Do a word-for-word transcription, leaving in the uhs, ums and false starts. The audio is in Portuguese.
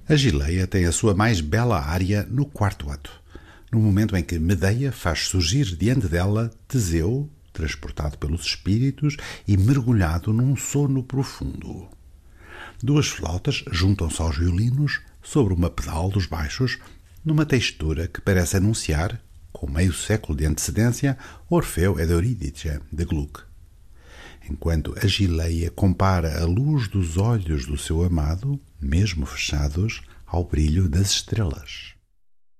A Gileia tem a sua mais bela área no quarto ato, no momento em que Medeia faz surgir diante dela Teseu, transportado pelos espíritos e mergulhado num sono profundo. Duas flautas juntam-se aos violinos sobre uma pedal dos baixos, numa textura que parece anunciar, com meio século de antecedência, Orfeu ed Eurídice, de Gluck. Enquanto a Gileia compara a luz dos olhos do seu amado, mesmo fechados, ao brilho das estrelas.